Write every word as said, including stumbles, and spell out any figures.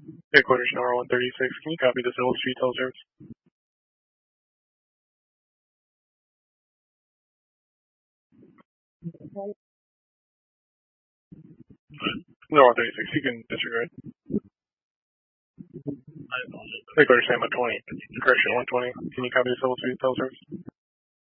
Headquarters number one thirty-six, can you copy the Silver Street Teleservice? No, one thirty-six, you can disregard. Headquarters Sam one twenty, correction one twenty, can you copy the Silver Street Teleservice?